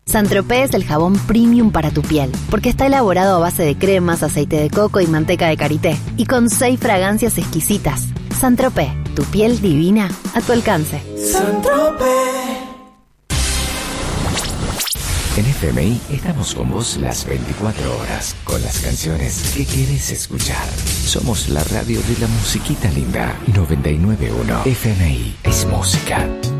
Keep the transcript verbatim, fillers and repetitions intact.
Saint-Tropez es el jabón premium para tu piel, porque está elaborado a base de cremas, aceite de coco y manteca de karité, y con seis fragancias exquisitas. Saint-Tropez, tu piel divina a tu alcance. Saint-Tropez. En F M I estamos con vos las veinticuatro horas, con las canciones que querés escuchar. Somos la radio de la musiquita linda. noventa y nueve punto uno F M I es música.